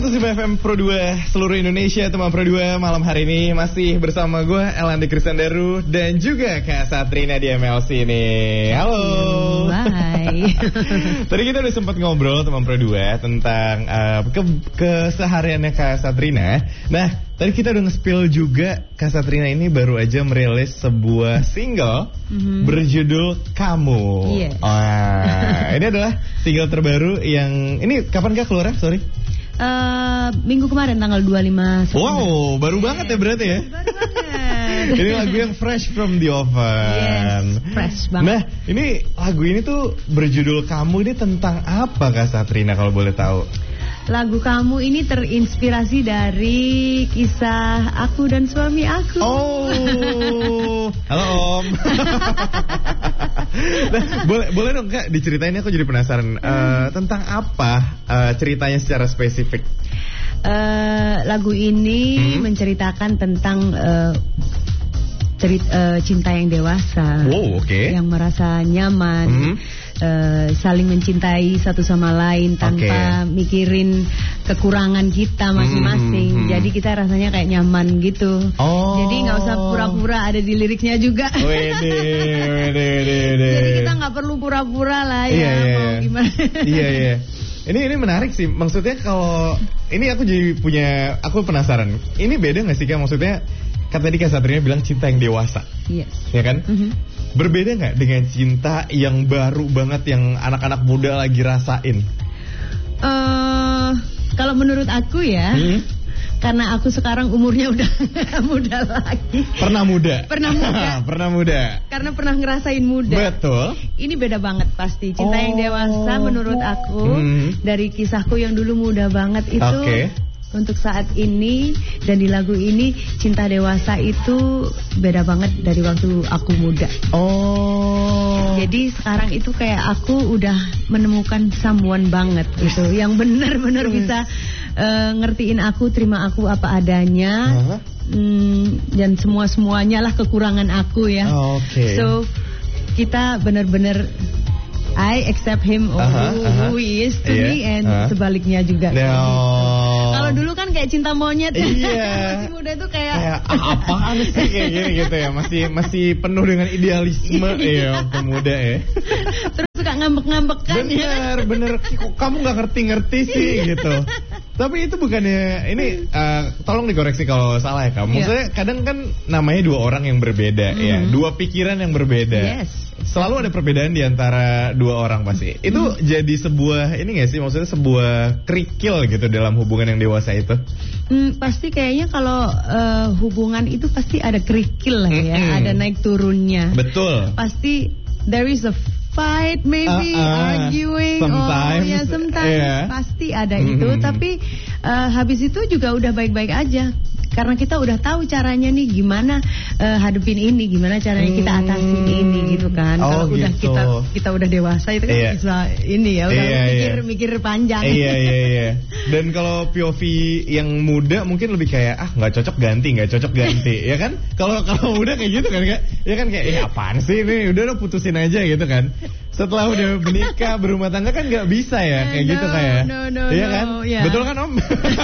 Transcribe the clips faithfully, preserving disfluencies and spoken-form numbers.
seratus lima F M Pro dua seluruh Indonesia, teman Pro dua. Malam hari ini masih bersama gue Elandi Kristandaru dan juga Kak Satrina di M L C ini. Halo. Hai. Tadi kita udah sempat ngobrol teman Pro dua tentang uh, ke kesehariannya Kak Satrina. Nah, tadi kita udah nge-spill juga Kak Satrina ini baru aja merilis sebuah single mm-hmm. berjudul Kamu. Yes. Wah, ini adalah single terbaru yang ini kapan Kak keluar? Sorry. Uh, minggu kemarin tanggal dua puluh lima September. Wow, baru banget ya berarti ya. Baru banget. Ini lagu yang fresh from the oven. Yes, fresh banget. Nah, ini lagu ini tuh berjudul Kamu, ini tentang apa Kak Satrina kalau boleh tahu? Lagu Kamu ini terinspirasi dari kisah aku dan suami aku. Oh, halo Om. Nah, boleh boleh dong Kak diceritain, aku jadi penasaran hmm. uh, tentang apa uh, ceritanya secara spesifik. Uh, lagu ini hmm? menceritakan tentang uh, cerit, uh, cinta yang dewasa, wow, okay. yang merasa nyaman. Hmm? Uh, saling mencintai satu sama lain tanpa okay. mikirin kekurangan kita masing-masing. Hmm, Jadi kita rasanya kayak nyaman gitu. Oh. Jadi nggak usah pura-pura ada di liriknya juga. Wede, wede, wede, wede. Jadi kita nggak perlu pura-pura lah ya. Iya, iya. Mau gimana? Iya iya. Ini ini menarik sih. Maksudnya kalau ini aku jadi punya, aku penasaran. Ini beda nggak sih Kak? Maksudnya kan tadi Kak Satrina bilang cinta yang dewasa. Yes. Ya kan? Mm-hmm. Berbeda nggak dengan cinta yang baru banget yang anak-anak muda lagi rasain? Uh, kalau menurut aku ya, hmm? karena aku sekarang umurnya udah muda lagi. Pernah muda. Pernah muda. Pernah muda. Karena pernah ngerasain muda. Betul. Ini beda banget pasti. Cinta oh. yang dewasa menurut aku hmm. dari kisahku yang dulu muda banget itu. Okay. Untuk saat ini dan di lagu ini cinta dewasa itu beda banget dari waktu aku muda. Oh. Jadi sekarang itu kayak aku udah menemukan someone banget gitu, yang benar-benar bisa uh, ngertiin aku, terima aku apa adanya. Uh-huh. hmm, dan semua-semuanya lah kekurangan aku ya. Oh, Oke. Okay. So kita benar-benar I accept him or uh-huh, who, uh-huh. who he is to yeah. me and uh-huh. sebaliknya juga. No. Kalau dulu kan kayak cinta monyet. Iya. Masih muda tuh kayak, kayak apaan sih kayak gini gitu ya. Masih masih penuh dengan idealisme ya waktu muda ya. Terus suka ngambek-ngambek kan. Bener, ya? bener. Kok kamu gak ngerti-ngerti sih gitu. Tapi itu bukannya, ini uh, tolong dikoreksi kalau salah ya Kak. Maksudnya yeah. kadang kan namanya dua orang yang berbeda mm-hmm. ya, dua pikiran yang berbeda. Yes. Selalu ada perbedaan di antara dua orang pasti. Itu mm. jadi sebuah, ini gak sih, maksudnya sebuah kerikil gitu dalam hubungan yang dewasa itu? Mm, pasti kayaknya kalau uh, hubungan itu pasti ada kerikil lah ya, mm-hmm. ada naik turunnya. Betul. Pasti there is a fight, maybe uh, uh, arguing, sometimes, oh ya sometimes yeah. pasti ada mm-hmm. itu. Tapi uh, habis itu juga udah baik-baik aja. Karena kita udah tahu caranya nih gimana uh, hadepin ini, gimana caranya kita atasin hmm. ini gitu kan. Oh, Kalau gitu. udah kita kita udah dewasa itu kan yeah. bisa ini ya, udah yeah, mikir yeah. mikir panjang. Iya iya iya. Dan kalau P O V yang muda mungkin lebih kayak ah nggak cocok ganti, nggak cocok ganti, ya kan? Kalau kalau muda kayak gitu kan Kak? Ya kan kayak eh apaan sih ini, udah udah putusin aja gitu kan. Setelah udah menikah, berumah tangga kan nggak bisa ya kayak no, gitu kayak. No, no, iya no, kan? Yeah. Betul kan Om?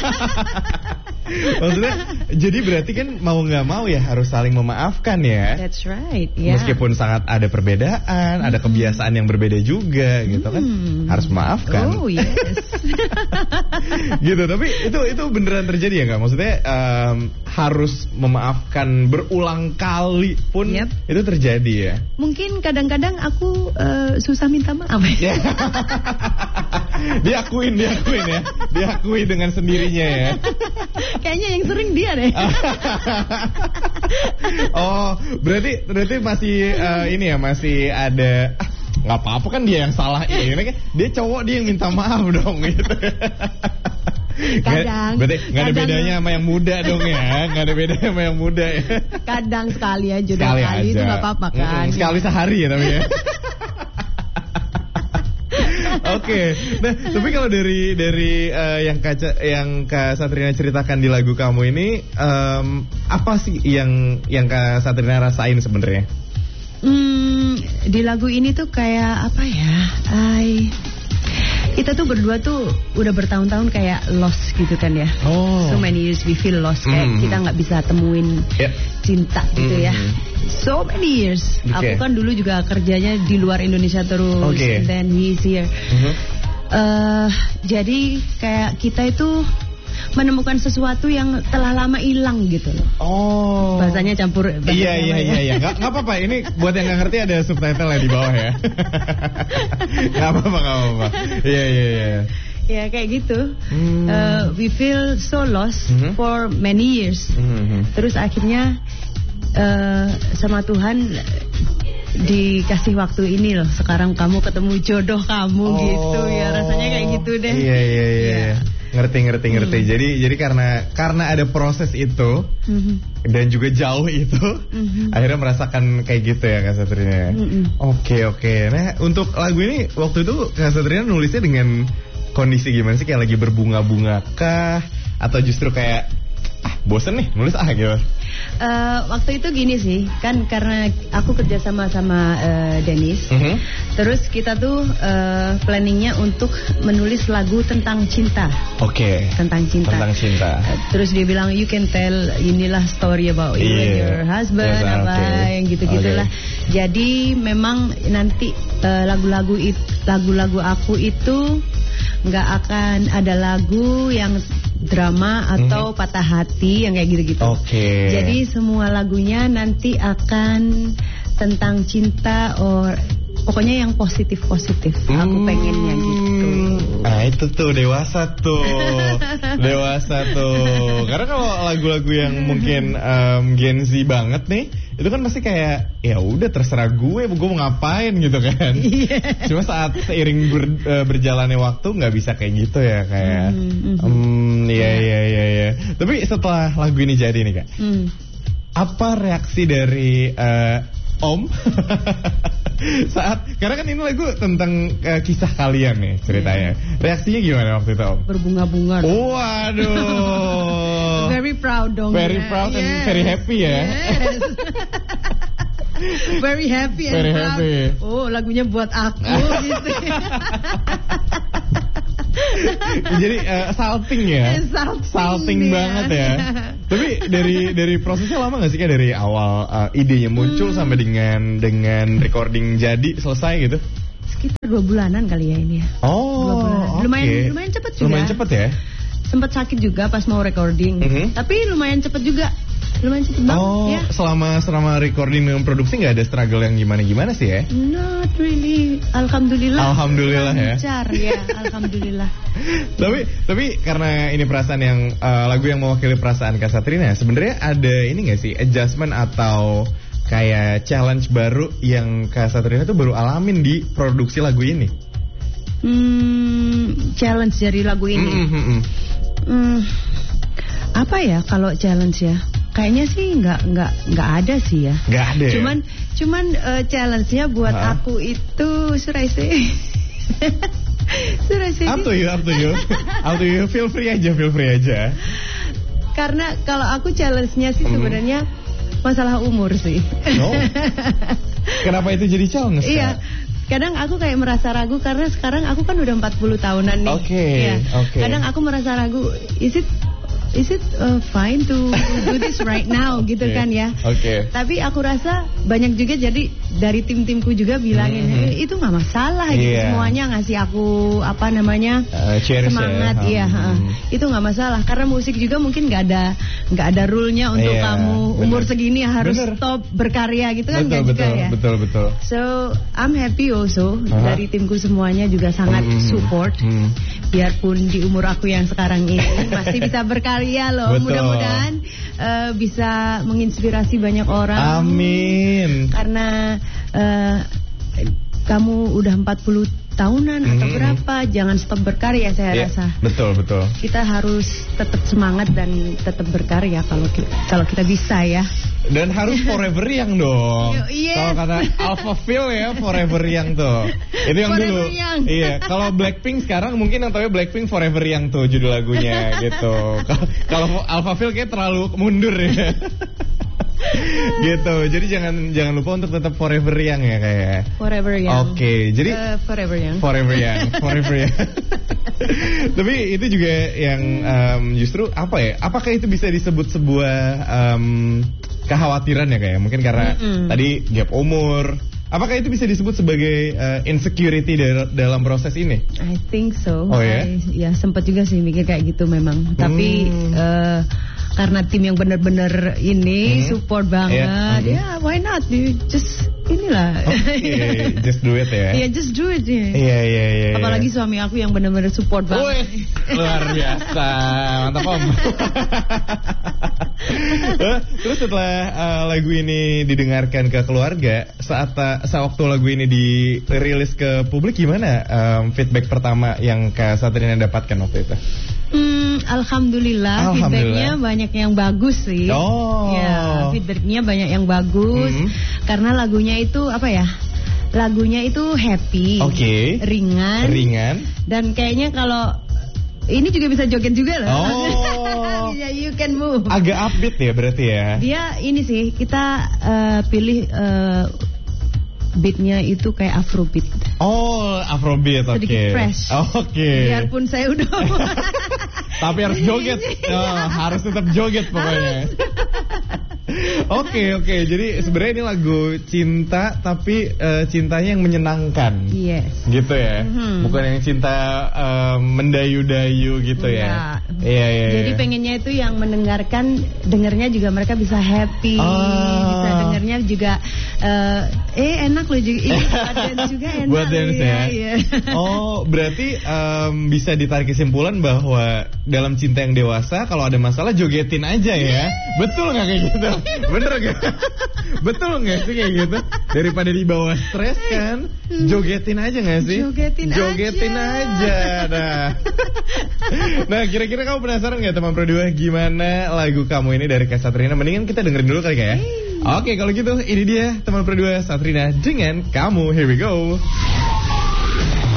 Maksudnya jadi berarti kan mau nggak mau ya harus saling memaafkan ya. That's right. Yeah. Meskipun sangat ada perbedaan, mm. ada kebiasaan yang berbeda juga gitu kan, mm. harus memaafkan. Oh yes. Gitu, tapi itu itu beneran terjadi ya nggak? Maksudnya um, harus memaafkan berulang kali pun yep. itu terjadi ya? Mungkin kadang-kadang aku uh, susah minta maaf. Diakuin, diakuin ya, diakui dengan sendirinya ya. Kayaknya yang sering dia deh. Oh, berarti berarti masih uh, ini ya, masih ada ah, nggak apa-apa kan dia yang salah ya. Ini kan dia cowok, dia yang minta maaf dong gitu. Kadang. Berarti nggak ada bedanya sama yang muda dong ya, nggak ada bedanya sama yang muda ya. Kadang sekali aja, sekali kali aja. Itu nggak apa-apa kan. Mm-mm, sekali sehari ya tapi ya. Oke, okay. Nah tapi kalau dari dari uh, yang Kak yang Kak Satrina ceritakan di lagu Kamu ini, um, apa sih yang yang Kak Satrina rasain sebenarnya? Hmm, di lagu ini tuh kayak apa ya? I Kita tuh berdua tuh udah bertahun-tahun kayak lost gitu kan ya. Oh. So many years we feel lost, kayak Mm. kita nggak bisa temuin Yeah. cinta gitu Mm. ya. So many years. Okay. Aku kan dulu juga kerjanya di luar Indonesia terus, Okay. and then he's here. Mhm. Uh, jadi kayak kita itu menemukan sesuatu yang telah lama hilang gitu loh. Oh. Bahasanya campur. bahasa Iya iya Jawa ya. iya iya. Nggak nggak apa-apa. Ini buat yang nggak ngerti ada subtitle ya di bawah ya. Nggak apa-apa nggak apa-apa. Iya iya iya. Ya kayak gitu. Hmm. Uh, we feel so lost Mhm. for many years. Mhm. Terus akhirnya uh, sama Tuhan dikasih waktu ini loh. Sekarang kamu ketemu jodoh kamu Oh. gitu ya. Rasanya kayak gitu deh. Iya iya iya. Iya. Ngerti ngerti ngerti. Hmm. Jadi jadi karena karena ada proses itu Mhm. dan juga jauh itu, Mhm. akhirnya merasakan kayak gitu ya Kak Satrina. Mhm. Oke oke. Nah untuk lagu ini waktu itu Kak Satrina nulisnya dengan kondisi gimana sih? Kayak lagi berbunga-bunga kah? Atau justru kayak ah bosen nih nulis ah gitu? Uh, waktu itu gini sih, kan karena aku kerja sama sama uh, Dennis. Mhm. Terus kita tuh uh, planningnya untuk menulis lagu tentang cinta. Oke. Tentang cinta. Tentang cinta. Uh, Terus dia bilang you can tell inilah story about you and Iya. your husband Yes, apa okay. yang gitu-gitulah. Okay. Jadi memang nanti uh, lagu-lagu it, lagu-lagu aku itu nggak akan ada lagu yang drama atau Mhm. patah hati yang kayak gitu-gitu. Oke. Jadi semua lagunya nanti akan tentang cinta or pokoknya yang positif-positif. Aku Hmm. pengennya gitu. Nah itu tuh dewasa tuh. Dewasa tuh. Karena kalau lagu-lagu yang mungkin um, Gen Z banget nih, itu kan pasti kayak ya udah terserah gue, gue mau ngapain gitu kan. Iya. Cuma saat seiring ber, uh, berjalannya waktu nggak bisa kayak gitu ya kayak. Mhm, mhm. Hmm, iya iya iya iya. Tapi setelah lagu ini jadi nih Kak, Hmm. apa reaksi dari uh, Om saat karena kan ini lagu tentang uh, kisah kalian nih ceritanya. Reaksinya gimana waktu itu Om? Berbunga-bunga. Waduh. Very proud dong. Very ya. proud and Yes. very happy ya. Yes. Very happy and Very proud. happy. Oh, lagunya buat aku gitu. Jadi uh, salting ya. Salting Salting dia. banget ya. Tapi dari dari prosesnya lama nggak sih Kak, dari awal uh, idenya muncul Hmm. sampai dengan dengan recording jadi selesai gitu? Sekitar dua bulanan kali ya ini ya. Oh, Dua bulan. oke. Lumayan lumayan cepet juga. Lumayan cepet ya. Sempat sakit juga pas mau recording. Mhm. Tapi lumayan cepet juga. Lumayan cepet banget Oh, ya. selama selama recording dengan produksi nggak ada struggle yang gimana-gimana sih ya? Not really. Alhamdulillah. Alhamdulillah ya. Lancar ya. Alhamdulillah. tapi tapi karena ini perasaan yang uh, lagu yang mewakili perasaan Kak Satrina, sebenarnya ada ini nggak sih adjustment atau kayak challenge baru yang Kak Satrina tuh baru alamin di produksi lagu ini? Hmm, challenge dari lagu ini. Mm, mm, mm. Hmm, apa ya kalau challenge ya? Kayaknya sih nggak nggak nggak ada sih ya. Nggak ada ya? Cuman cuman uh, challenge-nya buat Ha? aku itu should I say? Should I say Up to this? you, up to you, up to you. Feel free aja, feel free aja. Karena kalau aku challenge-nya sih Hmm. sebenarnya masalah umur sih. No. Kenapa itu jadi challenge? Kak? Iya. Kadang aku kayak merasa ragu karena sekarang aku kan udah empat puluh tahunan nih. Oke, Iya. oke. Kadang aku merasa ragu, is it is it uh, fine to do this right now gitu Oke, kan ya. Oke. Tapi aku rasa banyak juga jadi dari tim-timku juga bilangin Mhm. "Eh, itu nggak masalah gitu, Iya. semuanya ngasih aku apa namanya Uh, cheers semangat ya. iya Hmm. ha. Itu nggak masalah karena musik juga mungkin nggak ada nggak ada rule-nya untuk Iya, kamu umur bener. segini harus Bener. stop berkarya gitu kan Betul, nggak juga betul, ya. betul, betul. So I'm happy also Aha. dari timku semuanya juga sangat Hmm, support. hmm. Biarpun di umur aku yang sekarang ini masih bisa berkarya loh. Betul. Mudah-mudahan eh, bisa menginspirasi banyak orang. Amin. Karena eh, kamu udah empat puluh tahunan atau Mhm. berapa, jangan stop berkarya saya Iya, rasa. betul, betul. Kita harus tetap semangat dan tetap berkarya kalau kita, kalau kita bisa ya. Dan harus forever young dong. Yo, yes. Kalau kata Alpha Phil ya forever young tuh. Itu yang Forever dulu. young. Iya. Kalau Blackpink sekarang mungkin yang tahu Blackpink forever young tuh judul lagunya gitu. Kalau- Kalau Alpha Phil kayak terlalu mundur ya. Gitu. Jadi jangan jangan lupa untuk tetap forever young ya kayak. Forever young. Oke, okay, jadi uh, forever young. Forever young, forever young. Tapi itu juga yang um, justru apa ya? Apakah itu bisa disebut sebuah um, kekhawatiran ya kayak? Mungkin karena Mm-mm. tadi gap umur. Apakah itu bisa disebut sebagai uh, insecurity dal- dalam proses ini? I think so. Oh ya? I, ya sempat juga sih mikir kayak gitu memang. Tapi hmm. uh, karena tim yang benar-benar ini hmm. support banget, ya yeah. yeah, why not? You just inilah. Okay, just do it ya. Iya, yeah, just do it ya. Iya iya iya. Apalagi suami aku yang benar-benar support banget. Wih, luar biasa, mantap om. Terus setelah uh, lagu ini didengarkan ke keluarga, saat uh, saat waktu lagu ini dirilis ke publik, gimana um, feedback pertama yang Kak Satrina dapatkan waktu itu? Hmm, alhamdulillah, alhamdulillah. Feedbacknya banyak yang bagus sih. Oh. Ya, feedbacknya banyak yang bagus. Hmm. Karena lagunya itu apa ya? Lagunya itu happy, okay. ringan, ringan. Dan kayaknya kalau ini juga bisa joget juga loh. Oh. Ya, you can move. Agak upbeat ya berarti ya. Dia ini sih kita uh, pilih uh, beatnya itu kayak Afrobeat. Oh, Afrobeat, oke. Sedikit okay. fresh. Oke. Okay. Biarpun saya udah. Tapi harus joget. Oh, harus tetap joget pokoknya. Oke okay, oke, okay. Jadi sebenarnya ini lagu cinta tapi uh, cintanya yang menyenangkan. Yes. Gitu ya, mm-hmm. Bukan yang cinta uh, mendayu-dayu gitu ya. Iya iya. Jadi ya. Pengennya itu yang mendengarkan, dengarnya juga mereka bisa happy, oh. Bisa dengarnya juga uh, eh enak loh juga, ini buat dance juga enak. Buat dance ya. Ya. Oh berarti um, bisa ditarik kesimpulan bahwa dalam cinta yang dewasa kalau ada masalah jogetin aja ya. Betul nggak kayak gitu? Bener gak? Betul gak sih kayak gitu? Daripada dibawa stres kan, jogetin aja gak sih? Jogetin, jogetin aja. aja Nah Nah kira-kira kamu penasaran gak teman Pro dua gimana lagu kamu ini dari Kak Satrina? Mendingan kita dengerin dulu kali ya. Hey. Oke kalau gitu ini dia teman Pro dua Satrina dengan Kamu. Here we go.